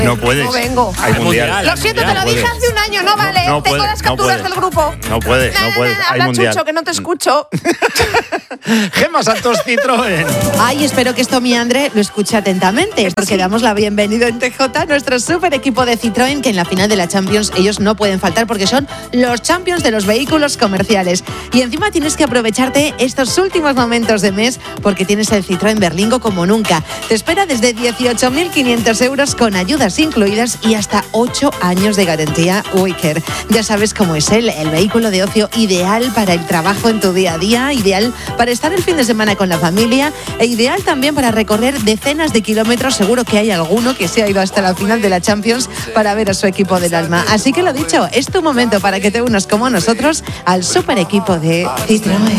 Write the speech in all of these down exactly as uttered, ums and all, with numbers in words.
No puedes. No vengo. Hay mundial. Lo siento, te lo dije hace un año, no vale. No, no Tengo puede, las capturas no del grupo. No puedes, no puedes. Hay Habla, mundial. Chucho, que no te escucho. Gemma Santos Citroën. Ay, espero que esto mi André lo escuche atentamente, porque damos la bienvenida en T J a nuestro super equipo de Citroën, que en la final de la Champions ellos no pueden faltar porque son los champions de los vehículos comerciales. Y encima tienes que aprovecharte estos últimos momentos de mes porque tienes el Citroën Berlingo como nunca. Te espera desde dieciocho mil quinientos euros con ayudas incluidas y hasta ocho años de garantía Wicker. Ya sabes cómo es él, el vehículo de ocio ideal para el trabajo en tu día a día, ideal para estar el fin de semana con la familia e ideal también para recorrer decenas de kilómetros. Seguro que hay alguno que se ha ido hasta la final de la Champions para ver a su equipo del alma. Así que lo dicho, es tu momento para que te unas como nosotros al super equipo de Citroën.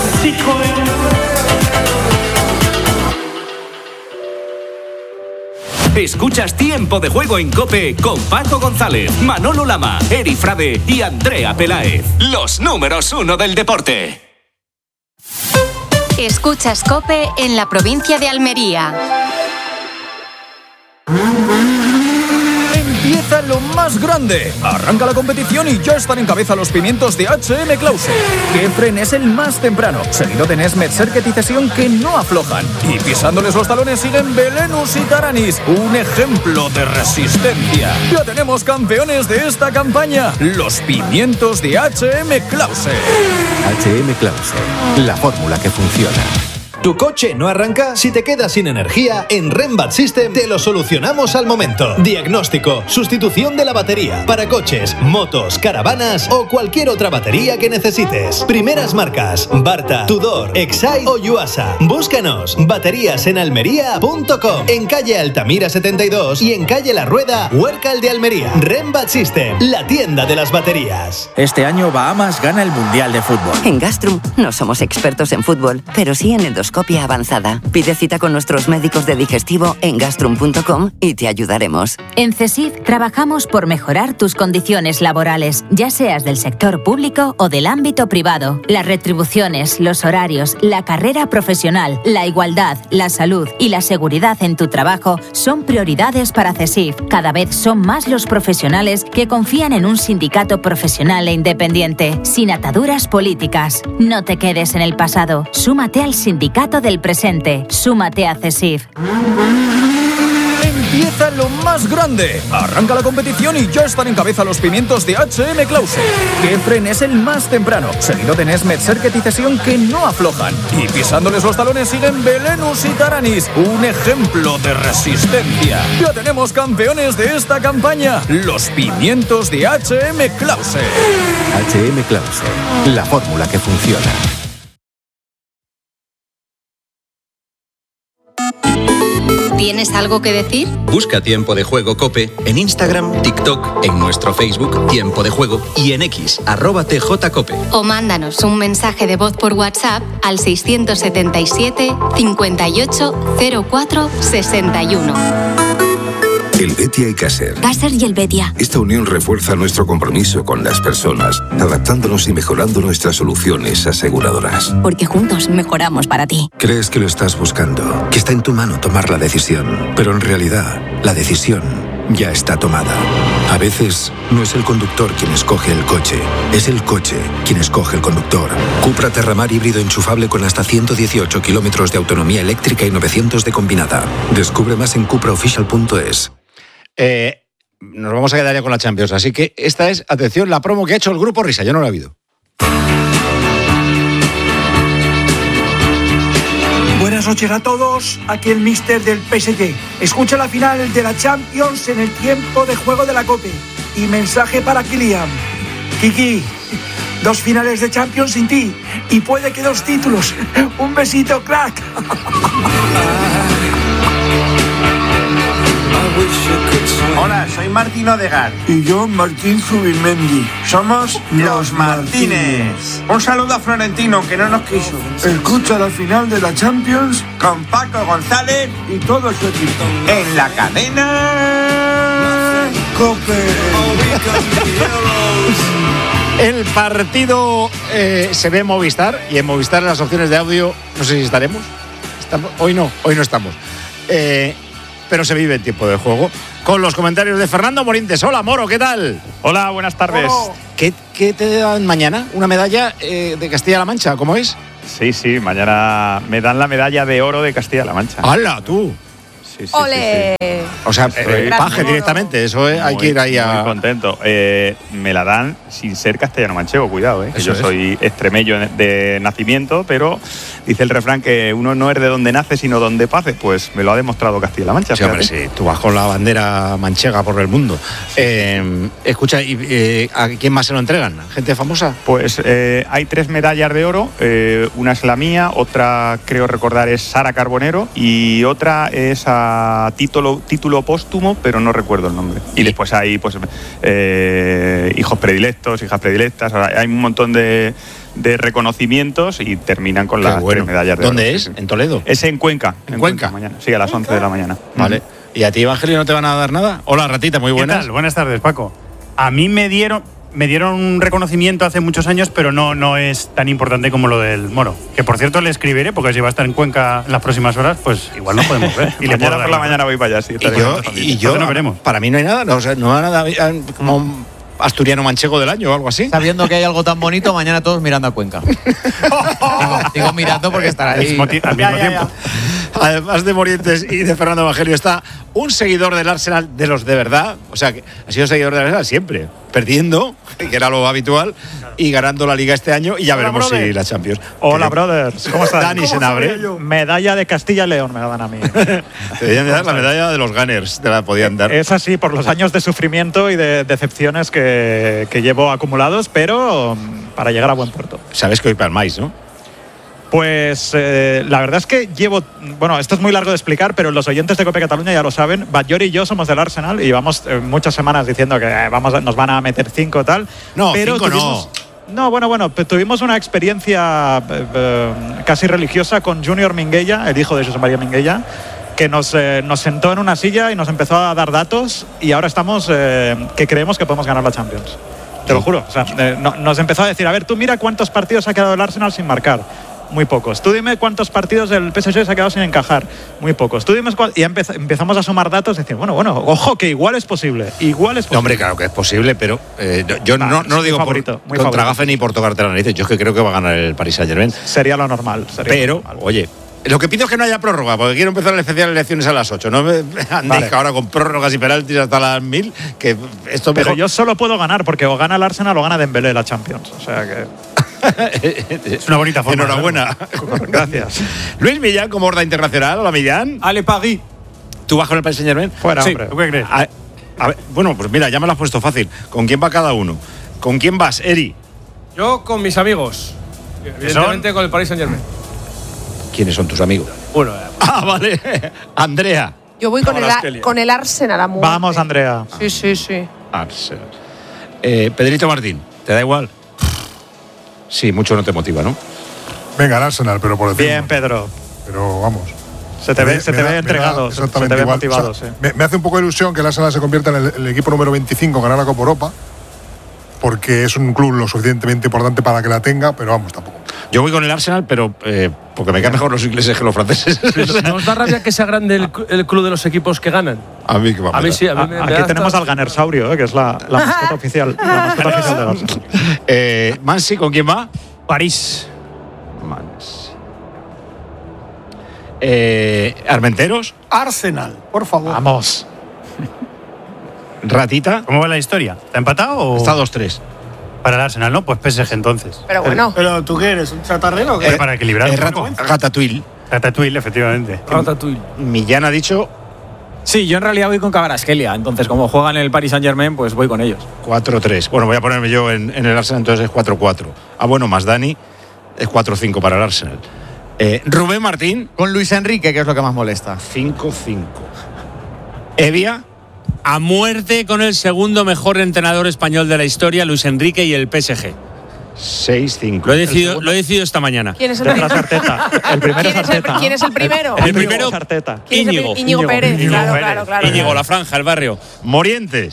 Escuchas Tiempo de Juego en COPE con Paco González, Manolo Lama, Eri Frade y Andrea Peláez. Los números uno del deporte. Escuchas COPE en la provincia de Almería. Empieza lo más grande. Arranca la competición y ya están en cabeza los pimientos de H M Clause. Kefren es el más temprano, seguido de Nesmet, Serket y Cesión, que no aflojan. Y pisándoles los talones siguen Belenus y Taranis, un ejemplo de resistencia. Ya tenemos campeones de esta campaña, los pimientos de H M Clause. H M Clause, la fórmula que funciona. ¿Tu coche no arranca? Si te quedas sin energía, en Rembat System te lo solucionamos al momento. Diagnóstico, sustitución de la batería para coches, motos, caravanas o cualquier otra batería que necesites. Primeras marcas: Barta, Tudor, Exide o Yuasa. Búscanos. Baterías en almería punto com, en calle Altamira setenta y dos y en calle La Rueda, Huércal de Almería. Rembat System, la tienda de las baterías. Este año Bahamas gana el Mundial de Fútbol. En Gastrum no somos expertos en fútbol, pero sí en endoscopia avanzada. Pide cita con nuestros médicos de digestivo en gastrum punto com y te ayudaremos. En CESIF trabajamos por mejorar tus condiciones laborales, ya seas del sector público o del ámbito privado. Las retribuciones, los horarios, la carrera profesional, la igualdad, la salud y la seguridad en tu trabajo son prioridades para CESIF. Cada vez son más los profesionales que confían en un sindicato profesional e independiente, sin ataduras políticas. No te quedes en el pasado. Súmate al sindicato del presente. Súmate a CESIF. Empieza lo más grande. Arranca la competición y ya están en cabeza los pimientos de H M Clause. Kefren es el más temprano, seguido de Nesmet, Serket y Cesión, que no aflojan. Y pisándoles los talones siguen Belenus y Taranis, un ejemplo de resistencia. Ya tenemos campeones de esta campaña, los pimientos de H M Clause. H M Clause, la fórmula que funciona. ¿Tienes algo que decir? Busca Tiempo de Juego COPE en Instagram, TikTok, en nuestro Facebook Tiempo de Juego y en X, arroba T J Cope. O mándanos un mensaje de voz por WhatsApp al seiscientos setenta y siete, cincuenta y ocho, cero cuatro, sesenta y uno. Helvetia y Caser. Caser y Helvetia. Esta unión refuerza nuestro compromiso con las personas, adaptándonos y mejorando nuestras soluciones aseguradoras. Porque juntos mejoramos para ti. Crees que lo estás buscando, que está en tu mano tomar la decisión, pero en realidad la decisión ya está tomada. A veces no es el conductor quien escoge el coche, es el coche quien escoge el conductor. Cupra Terramar híbrido enchufable con hasta ciento dieciocho kilómetros de autonomía eléctrica y novecientos de combinada. Descubre más en cupra official punto es. Eh, nos vamos a quedar ya con la Champions, así que esta es, atención, la promo que ha hecho el Grupo Risa. Yo no la he habido. Buenas noches a todos, aquí el míster del P S G. Escucha la final de la Champions en el Tiempo de Juego de la COPE. Y mensaje para Kylian. Kiki, dos finales de Champions sin ti y puede que dos títulos. Un besito, crack. Hola, soy Martín Odegaard. Y yo, Martín Zubimendi. Somos los Martínez. Un saludo a Florentino, que no nos quiso. Escucha la final de la Champions con Paco González y todo su equipo. En la cadena COPE. El partido eh, se ve en Movistar, y en Movistar en las opciones de audio, no sé si estaremos. ¿Estamos? Hoy no, hoy no estamos. Eh... pero se vive en tiempo de juego. Con los comentarios de Fernando Morientes. Hola, Moro, ¿qué tal? Hola, buenas tardes. Moro. ¿Qué, ¿Qué te dan mañana? ¿Una medalla eh, de Castilla-La Mancha? ¿Cómo es? Sí, sí, mañana me dan la medalla de oro de Castilla-La Mancha. ¡Hala, tú! Sí, sí, ¡Ole! sí, sí. O sea, eh, paje directamente, eso eh, hay Muy, que ir ahí a… Muy contento. Eh, me la dan sin ser castellano-manchego, cuidado, eh, que yo es. soy extremeño de, de nacimiento, pero dice el refrán que uno no es de donde nace, sino donde pase. Pues me lo ha demostrado Castilla-La Mancha. Sí, hombre, sí, tú vas con la bandera manchega por el mundo. Eh, escucha, ¿y, eh, ¿a quién más se lo entregan? ¿Gente famosa? Pues eh, hay tres medallas de oro, eh, una es la mía, otra creo recordar es Sara Carbonero y otra es a título, título póstumo, pero no recuerdo el nombre. Y después hay pues eh, hijos predilectos, hijas predilectas, hay un montón de, de reconocimientos y terminan con Qué las bueno. tres medallas de ¿Dónde oro. es? ¿En Toledo? Es en Cuenca. ¿En, ¿En Cuenca? Cuenca mañana. Sí, a las once de la mañana. Vale. ¿Y a ti, Evangelio, no te van a dar nada? Hola, Ratita, muy buenas. ¿Qué tal? Buenas tardes, Paco. A mí me dieron, me dieron un reconocimiento hace muchos años, pero no, no es tan importante como lo del Moro. Que por cierto le escribiré, porque si va a estar en Cuenca en las próximas horas, pues igual no podemos ver. Y mañana por la mañana voy para allá, sí. Y yo, y yo no veremos. para mí no hay nada, no, o sea, no hay nada eh, como un asturiano manchego del año o algo así. Sabiendo que hay algo tan bonito, mañana todos mirando a Cuenca. digo, digo mirando porque estará ahí. Al mismo tiempo. Ya, ya, ya. Además de Morientes y de Fernando Evangelio, está un seguidor del Arsenal de los de verdad. O sea, que ha sido seguidor del Arsenal siempre. Perdiendo, que era lo habitual, y ganando la Liga este año. Y ya Hola, veremos brother. si la Champions. Hola, Que- brothers. ¿Cómo estás? Dani Senabre. Medalla de Castilla y León me la dan a mí. Te deberían de dar la medalla de los Gunners. Te la podían dar. Es así por los años de sufrimiento y de decepciones que, que llevo acumulados, pero mm, para llegar a buen puerto. Sabes que hoy palmáis, ¿no? Pues eh, la verdad es que llevo, bueno, esto es muy largo de explicar, pero los oyentes de Cope Cataluña ya lo saben. Batllori y yo somos del Arsenal y llevamos eh, muchas semanas diciendo que eh, vamos a- nos van a meter cinco tal. No, pero cinco tuvimos- no. No, bueno, bueno, pues tuvimos una experiencia eh, eh, casi religiosa con Junior Minguella, el hijo de José María Minguella, que nos, eh, nos sentó en una silla y nos empezó a dar datos y ahora estamos eh, que creemos que podemos ganar la Champions. Te lo juro. O sea, eh, no- nos empezó a decir, a ver, tú mira cuántos partidos ha quedado el Arsenal sin marcar. Muy pocos. Tú dime cuántos partidos el P S G se ha quedado sin encajar. Muy pocos. Tú dime cuál- y empez- empezamos a sumar datos y decir, bueno, bueno, ojo, que igual es posible. Igual es posible. No, hombre, claro que es posible, pero eh, yo Va, no, no lo es digo muy por, favorito, muy contra favorito. gafe ni por tocarte la nariz. Yo es que creo que va a ganar el Paris Saint-Germain. Sería lo normal. sería Pero, lo normal. oye, lo que pido es que no haya prórroga, porque quiero empezar el especial de elecciones a las ocho. No me andéis Vale. ahora con prórrogas y penaltis hasta las mil, que esto Pero mejor… yo solo puedo ganar porque o gana el Arsenal o gana Dembélé la Champions. O sea que es una bonita forma. Enhorabuena. gracias. Luis Millán, como Horda Internacional. Hola, Millán. Ale Paris. ¿Tú vas con el Paris Saint-Germain? Fuera, Sí. hombre. ¿Tú qué crees? A- a ver, bueno, pues mira, ya me lo has puesto fácil. ¿Con quién va cada uno? ¿Con quién vas, Eri? Yo con mis amigos. Evidentemente con el Paris Saint Germain. ¿Quiénes son tus amigos? Bueno, Ah, vale. Andrea. Yo voy con Como el, las a- Kelly. con el Arsenal a muerte. Vamos, Andrea. Sí, sí, sí. Arsenal. Eh, Pedrito Martín, ¿te da igual? Sí, mucho no te motiva, ¿no? Venga, el Arsenal, pero por decir. Bien, Pedro. Pero vamos. Se te ve, Me- se me te da- ve me da entregado, se- se exactamente te ve igual. motivado, O sea, sí. me, me hace un poco de ilusión que el Arsenal se convierta en el, el equipo número veinticinco en ganar la Copa Europa, porque es un club lo suficientemente importante para que la tenga, pero vamos, tampoco. Yo voy con el Arsenal, pero eh, porque me caen mejor los ingleses que los franceses. ¿no os da rabia que sea grande el, el club de los equipos que ganan? A mí que va A mí sí, a mí me, me Aquí da tenemos hasta- al Ganersaurio, eh, que es la, la mascota oficial, la mascota oficial del Arsenal. eh, Mansi, ¿con quién va? París. Mansi. Eh, Armenteros, Arsenal, por favor. Vamos. Ratita. ¿Cómo va la historia? ¿Está empatado o...? Está dos tres. Para el Arsenal, ¿no? Pues P S G entonces. Pero bueno. ¿Pero tú qué eres? ¿Un chatarrero o qué? Eh, para equilibrar Eh, un Rat- poco. Ratatouille. Ratatouille, efectivamente. Ratatouille. Millán ha dicho Sí, yo en realidad voy con Kvaratskhelia. Entonces, como juegan en el Paris Saint-Germain, pues voy con ellos. cuatro tres. Bueno, voy a ponerme yo en, en el Arsenal, entonces es cuatro cuatro. Ah, bueno, más Dani, es cuatro cinco para el Arsenal. Eh, Rubén Martín. Con Luis Enrique, que es lo que más molesta. cinco cinco. Evia. A muerte con el segundo mejor entrenador español de la historia, Luis Enrique, y el P S G. seis cinco. Lo he decidido, lo he decidido esta mañana. ¿Quién es el Detrás primero? Arteta. El primero ¿Quién es es el, Arteta. quién es el primero? El primero, es Arteta. ¿Quién es el Íñigo. pri- Íñigo Pérez. Íñigo claro, Pérez. claro, claro. Íñigo, la franja, el barrio. Morientes.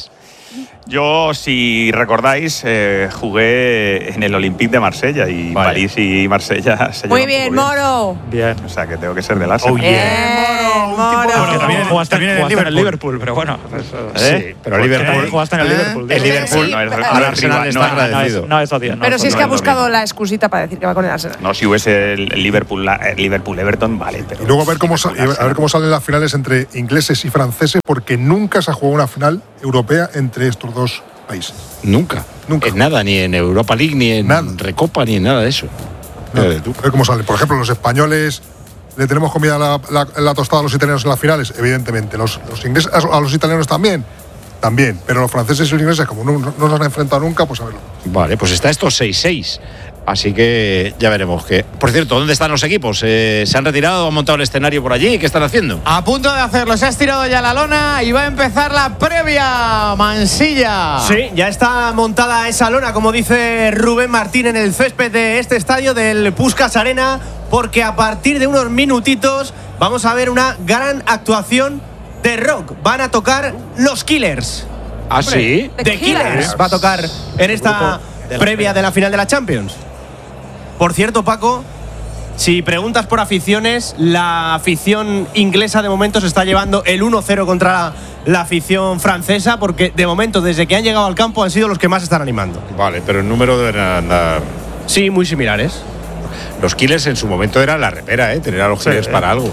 Yo, si recordáis, eh, jugué en el Olympique de Marsella y vale. París y Marsella se Muy llevan bien, bien. Moro. Bien, o sea que tengo que ser del Arsenal. Oh, yeah. Bien, Moro. Porque también jugaste, también jugaste en en el Liverpool, pero bueno. ¿Eh? Sí, pero el Liverpool. También jugaste en el ¿Eh? Liverpool. El Liverpool. Sí, no, el, pero- al Arsenal está no, no, agradecido. no, no, eso, tío, no, Pero eso si es no que ha es lo buscado mismo. la excusita para decir que va con el Arsenal. No, si hubiese el, el Liverpool, la- el Liverpool Everton, vale. Pero Y luego a ver cómo sa- a ver cómo salen las finales entre ingleses y franceses, porque nunca se ha jugado una final europea entre estos dos países. Nunca. Nunca. En nada, ni en Europa League, ni en Nada. Recopa, ni en nada de eso. No, Mira tú. a ver cómo salen. Por ejemplo, los españoles le tenemos comida la, la, la tostada a los italianos en las finales, evidentemente. Los, los ingleses a los italianos también, también. Pero los franceses y los ingleses, como no, no nos han enfrentado nunca, pues a verlo. Vale, pues está esto seis seis. Así que ya veremos qué. Por cierto, ¿dónde están los equipos? Eh, ¿Se han retirado? ¿Han montado el escenario por allí? ¿Qué están haciendo? A punto de hacerlo, se ha estirado ya la lona y va a empezar la previa, Mansilla. Sí, ya está montada esa lona, como dice Rubén Martín, en el césped de este estadio del Puskás Arena, porque a partir de unos minutitos vamos a ver una gran actuación de rock. Van a tocar los Killers. ¿Ah, sí? The Killers va a tocar en esta previa de la final de la Champions. Por cierto, Paco, si preguntas por aficiones, la afición inglesa de momento se está llevando el uno cero contra la, la afición francesa, porque de momento, desde que han llegado al campo, han sido los que más están animando. Vale, pero el número deben andar. Sí, muy similares. Los Killers en su momento era la repera, ¿eh? Tener a los Killers Sí. para algo.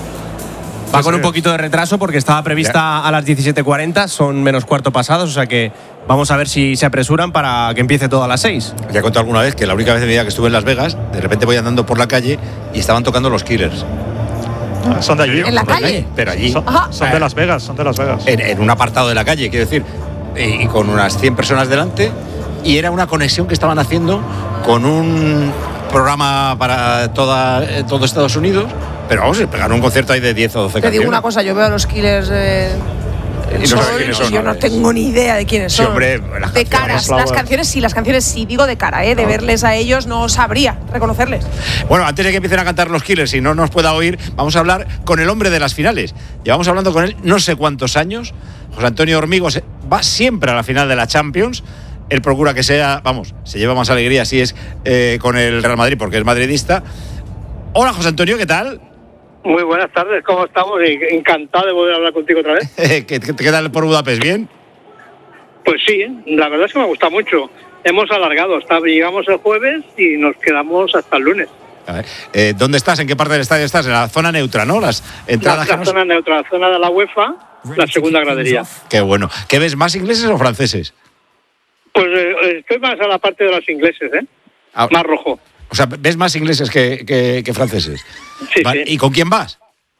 Va con un poquito de retraso porque estaba prevista a las diecisiete cuarenta, son menos cuarto pasados, o sea que vamos a ver si se apresuran para que empiece todo a las seis. Ya he contado alguna vez que la única vez de mi vida que estuve en Las Vegas, de repente voy andando por la calle y estaban tocando los Killers. Ah, son de allí. ¿En la calle? Pero allí. Son, son de Las Vegas, son de Las Vegas. En, en un apartado de la calle, quiero decir. Y, y con unas cien personas delante. Y era una conexión que estaban haciendo con un programa para toda, eh, todo Estados Unidos. Pero vamos, pegaron un concierto ahí de diez o doce Te canciones. digo una cosa, yo veo a los Killers eh, Y en no Sol, sabes quiénes son, y yo ¿no? no tengo ni idea de quiénes Sí, son. hombre, las de canciones, caras, Flower. las canciones sí, las canciones sí, digo de cara, ¿eh? de No. verles a ellos no sabría reconocerles. Bueno, antes de que empiecen a cantar los Killers y no nos pueda oír, vamos a hablar con el hombre de las finales. Llevamos hablando con él no sé cuántos años. José Antonio Hormigos va siempre a la final de la Champions. Él procura que sea, vamos, se lleva más alegría si es eh, con el Real Madrid porque es madridista. Hola, José Antonio, ¿qué tal? Muy buenas tardes, ¿cómo estamos? Y encantado de volver a hablar contigo otra vez. ¿Qué, qué, qué tal por Budapest? ¿Bien? Pues sí, la verdad es que me gusta mucho. Hemos alargado, hasta llegamos el jueves y nos quedamos hasta el lunes. A ver, eh, ¿dónde estás? ¿En qué parte del estadio estás? En la zona neutra, ¿no? Las La, entradas que la no- zona neutra, la zona de la UEFA, la segunda gradería. Qué bueno. ¿Qué ves, más ingleses o franceses? Pues eh, estoy más a la parte de los ingleses, ¿eh? Ah, Más rojo. O sea, ¿ves más ingleses que, que- que franceses? Sí, Vale, sí. ¿y con quién vas?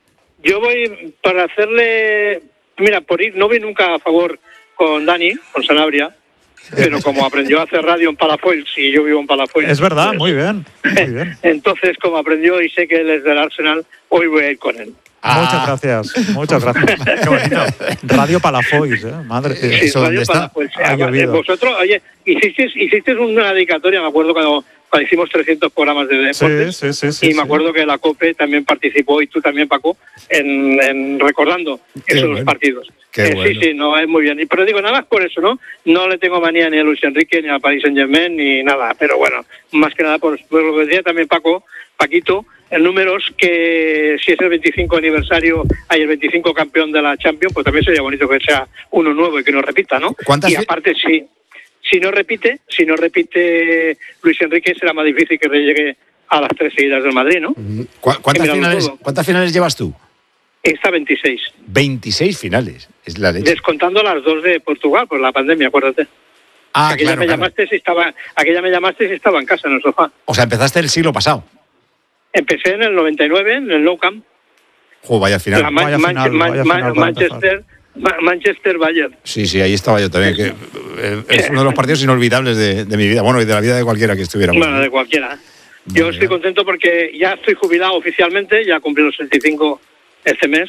Yo voy para hacerle... Mira, por ir, no voy nunca a favor con Dani, con Sanabria, pero como aprendió a hacer radio en Palafoils y yo vivo en Palafoils... Es verdad, pues, muy bien. Muy bien. entonces, como aprendió y sé que él es del Arsenal, hoy voy a ir con él. Muchas gracias, muchas gracias. Qué bonito. Radio Palafoils, ¿eh? Madre mía. Sí, Radio Palafoils. Ha Además, llovido. Vosotros, oye, hicisteis, hicisteis una dedicatoria, me acuerdo cuando, cuando hicimos trescientos programas de deportes. Sí, sí, sí, sí, y me acuerdo que la COPE también participó, y tú también, Paco, en, en recordando Qué esos bueno. partidos. Qué Eh, bueno. Sí, sí, no, es muy bien. Y, pero digo, nada más por eso, ¿no? No le tengo manía ni a Luis Enrique, ni al Paris Saint-Germain, ni nada. Pero bueno, más que nada por, por lo que decía también Paco, Paquito, en números que si es el veinticinco aniversario, hay el veinticinco campeón de la Champions, pues también sería bonito que sea uno nuevo y que no repita, ¿no? ¿Cuántas Y fi- aparte, sí. Si no repite, si no repite Luis Enrique, será más difícil que llegue a las tres seguidas del Madrid, ¿no? ¿Cu- ¿Cuántas, Mirando finales, todo. ¿Cuántas finales llevas tú? Esta veintiséis. veintiséis finales. Es la leche. Descontando las dos de Portugal por la pandemia, acuérdate. Ah, aquella claro, me claro. llamaste si estaba, aquella me llamaste si estaba en casa en el sofá. O sea, empezaste el siglo pasado. Empecé en el noventa y nueve en el Nou Camp. Jo, vaya final. La Man- Man- Man- Man- Manchester, Ma- Manchester Bayern. Sí, sí, ahí estaba yo también. Que eh, es uno de los partidos inolvidables de, de mi vida. Bueno, y de la vida de cualquiera que estuviera. Bueno, de cualquiera. Yo estoy contento porque ya estoy jubilado oficialmente, ya cumplí los sesenta y cinco este mes.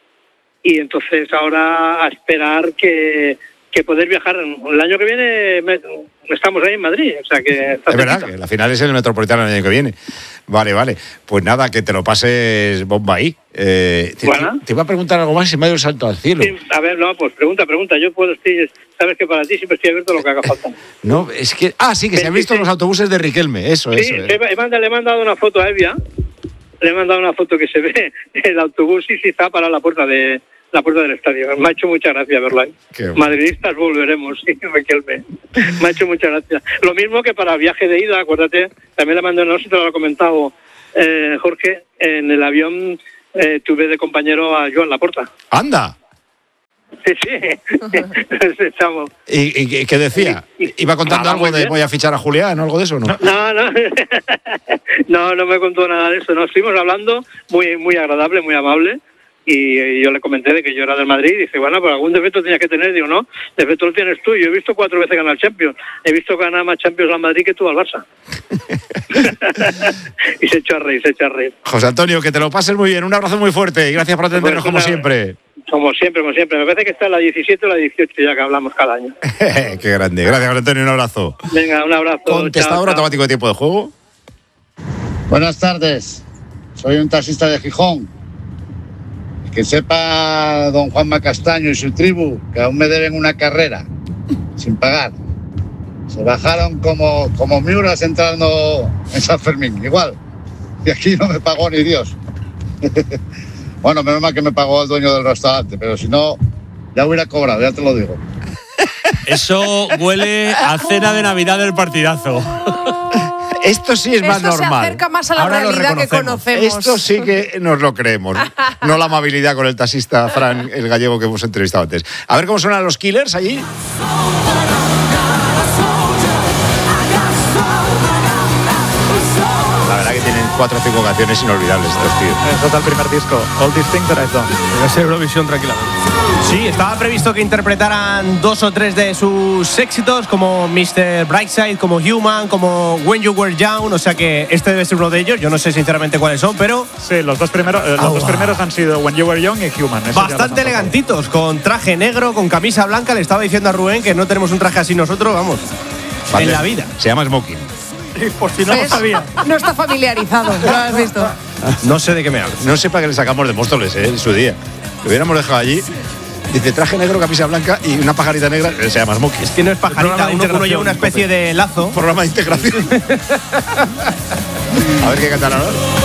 Y entonces ahora a esperar que, que poder viajar. El año que viene me- estamos ahí en Madrid, o sea que está Es verdad, cerquita. que la final es en el Metropolitano el año que viene. Vale, vale. Pues nada, que te lo pases bomba ahí. Eh, te, te, te iba a preguntar algo más y se me ha ido el salto al cielo. Sí, a ver, no, pues pregunta, pregunta. Yo puedo, estoy, sabes que para ti siempre estoy abierto a lo que haga falta. No, es que. Ah, sí, que sí, se han visto sí, los autobuses de Riquelme, eso, sí, eso. Sí, le, le he mandado una foto a Evia. Le he mandado una foto que se ve el autobús y sí está para la puerta de la puerta del estadio. Me ha hecho mucha gracia verlo ahí. Bueno. Madridistas volveremos, sí, Riquelme. Me ha hecho mucha gracia. Lo mismo que para viaje de ida, acuérdate, también le mandé, no sé si te lo ha comentado eh, Jorge, en el avión eh, tuve de compañero a Joan Laporta. ¡Anda! Sí, sí. Ese chamo. ¿Y, y qué decía? ¿Iba contando ah, algo de voy a fichar a Julián o algo de eso, no? No, no. No, no me contó nada de eso. Nos estuvimos hablando, muy, muy agradable, muy amable. Y yo le comenté de que yo era del Madrid y dice, bueno, pero algún defecto tenías que tener. Digo, no, defecto lo tienes tú. Yo he visto cuatro veces ganar Champions. He visto ganar más Champions al Madrid que tú al Barça. Y se echó a reír, se echó a reír. José Antonio, que te lo pases muy bien. Un abrazo muy fuerte y gracias por atendernos pues, como siempre. Como siempre, como siempre. Me parece que está en la diecisiete o la dieciocho ya que hablamos cada año. Qué grande. Gracias, José Antonio. Un abrazo. Venga, un abrazo. Contestador automático de tiempo de juego. Buenas tardes. Soy un taxista de Gijón. Que sepa don Juanma Castaño y su tribu que aún me deben una carrera sin pagar. Se bajaron como, como miuras entrando en San Fermín, igual. Y aquí no me pagó ni Dios. Bueno, menos mal que me pagó el dueño del restaurante, pero si no, ya hubiera cobrado, ya te lo digo. Eso huele a cena de Navidad del partidazo. Esto sí es más Eso normal. se acerca más a la Ahora realidad que conocemos. Esto sí que nos lo creemos. No la amabilidad con el taxista Fran, el gallego que hemos entrevistado antes. A ver cómo suenan los Killers allí. La verdad que tienen cuatro o cinco canciones inolvidables estos tíos. Eso es el primer disco, All These Things That I've Done. Debe ser Eurovisión tranquilamente. Sí, estaba previsto que interpretaran dos o tres de sus éxitos, como mister Brightside, como Human, como When You Were Young, o sea que este debe ser uno de ellos. Yo no sé sinceramente cuáles son, pero... Sí, los dos primeros, eh, los oh, dos primeros han sido When You Were Young y Human. Eso bastante elegantitos, con traje negro, con camisa blanca. Le estaba diciendo a Rubén que no tenemos un traje así nosotros, vamos, vale, en la vida. Se llama smoking. Por si no lo sabía. No está familiarizado, ¿lo has visto? No sé de qué me hablas. No sé para qué le sacamos de Móstoles, ¿eh? En su día. Lo hubiéramos dejado allí. Dice traje negro, camisa blanca y una pajarita negra. Se llama smoking. Es que no es pajarita, uno, uno lleva una especie de lazo. Programa de integración. A ver qué cantan ahora.